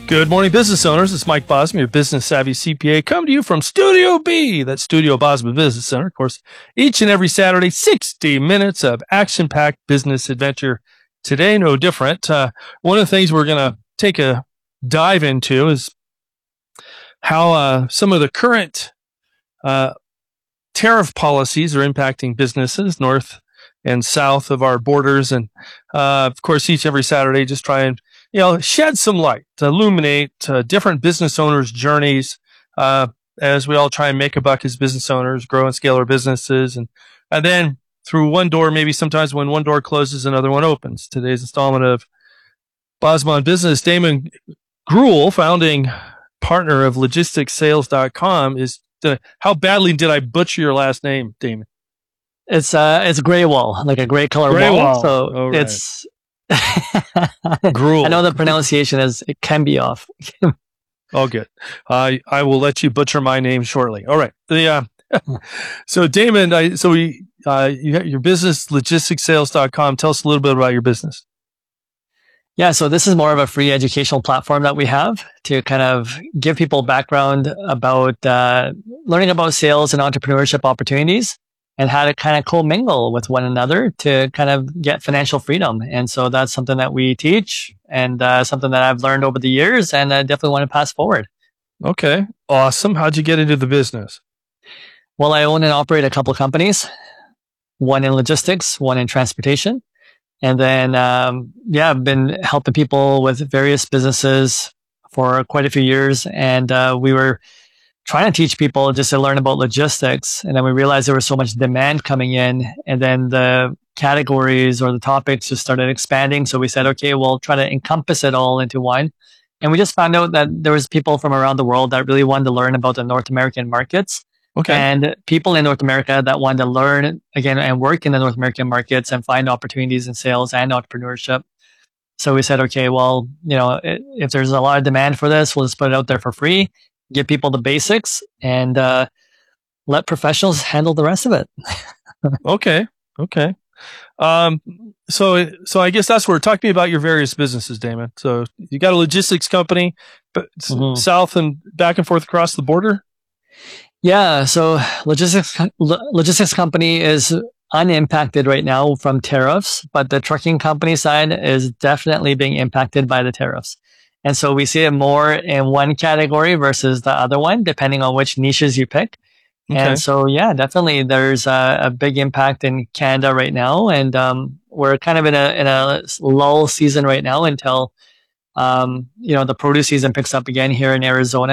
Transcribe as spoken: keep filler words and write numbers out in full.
Good morning, business owners. It's Mike Bosma, your business savvy C P A, coming to you from Studio B, that's Studio Bosma Business Center. Of course, each and every Saturday, sixty minutes of action-packed business adventure. Today, no different. Uh, one of the things we're going to take a dive into is how uh, some of the current uh, tariff policies are impacting businesses north and south of our borders. And uh, of course, each and every Saturday, just try and you know, shed some light to illuminate uh, different business owners' journeys uh, as we all try and make a buck as business owners, grow and scale our businesses. And, and then through one door, maybe sometimes when one door closes, another one opens. Today's installment of Bosma on Business, Damon Gruhl, founding partner of logistics sales dot com, is the, how badly did I butcher your last name, Damon? It's uh, it's gray wall, like a gray color gray wall. wall. So oh, right. it's Gruhl. I know the pronunciation is it can be off. Oh, good. Uh, I will let you butcher my name shortly. All right. The uh, so Damon, I, so we uh, you got your business logistics sales dot com. Tell us a little bit about your business. Yeah, so this is more of a free educational platform that we have to kind of give people background about uh, learning about sales and entrepreneurship opportunities, and how to kind of commingle with one another to kind of get financial freedom. And so that's something that we teach and uh, something that I've learned over the years and I definitely want to pass forward. Okay. Awesome. How'd you get into the business? Well, I own and operate a couple of companies, one in logistics, one in transportation. And then, um, yeah, I've been helping people with various businesses for quite a few years. And uh, we were trying to teach people just to learn about logistics. And then we realized there was so much demand coming in, and then the categories or the topics just started expanding. So we said, okay, we'll try to encompass it all into one. And we just found out that there was people from around the world that really wanted to learn about the North American markets. Okay. And people in North America that wanted to learn again and work in the North American markets and find opportunities in sales and entrepreneurship. So we said, okay, well, you know, if there's a lot of demand for this, we'll just put it out there for free. Give people the basics and uh, let professionals handle the rest of it. okay. Okay. Um, so, so I guess that's where, talk to me about your various businesses, Damon. So you got a logistics company, but mm-hmm. south and back and forth across the border? Yeah. So logistics, logistics company is unimpacted right now from tariffs, but the trucking company side is definitely being impacted by the tariffs. And so we see it more in one category versus the other one, depending on which niches you pick. Okay. And so, yeah, definitely there's a, a big impact in Canada right now. And um, we're kind of in a in a lull season right now until, um, you know, the produce season picks up again here in Arizona.